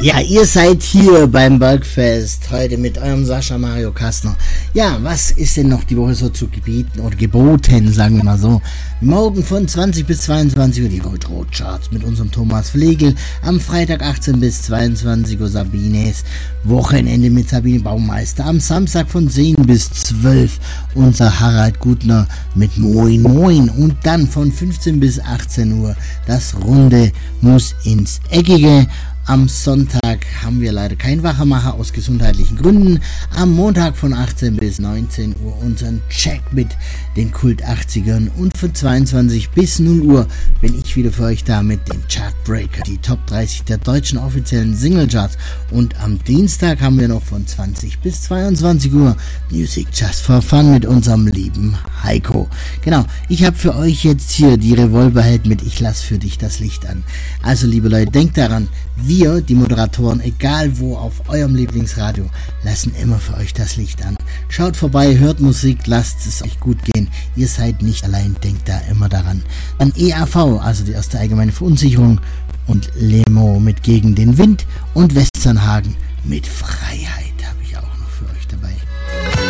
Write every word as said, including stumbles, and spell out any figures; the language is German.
Ja, ihr seid hier beim Bergfest, heute mit eurem Sascha Mario Kastner. Ja, was ist denn noch die Woche so zu gebieten oder geboten, sagen wir mal so. Morgen von zwanzig bis zweiundzwanzig Uhr die Rot-Rot-Charts mit unserem Thomas Flegel. Am Freitag achtzehn bis zweiundzwanzig Uhr Sabines Wochenende mit Sabine Baumeister. Am Samstag von zehn bis zwölf unser Harald Gutner mit Moin Moin. Und dann von fünfzehn bis achtzehn Uhr das Runde muss ins Eckige. Am Sonntag haben wir leider keinen Wachermacher aus gesundheitlichen Gründen. Am Montag von achtzehn bis neunzehn Uhr unseren Check mit den Kult achtzigern. Und von zweiundzwanzig bis null Uhr bin ich wieder für euch da mit den Chartbreaker, die Top dreißig der deutschen offiziellen Singlecharts. Und am Dienstag haben wir noch von zwanzig bis zweiundzwanzig Uhr Music Just for Fun mit unserem lieben Heiko. Genau, ich habe für euch jetzt hier die Revolverheld mit Ich lass für dich das Licht an. Also liebe Leute, denkt daran, wir, die Moderatoren, egal wo auf eurem Lieblingsradio, lassen immer für euch das Licht an. Schaut vorbei, hört Musik, lasst es euch gut gehen. Ihr seid nicht allein, denkt da immer daran. Dann E A V, also die erste allgemeine Verunsicherung, und Lemo mit Gegen den Wind und Westernhagen mit Freiheit.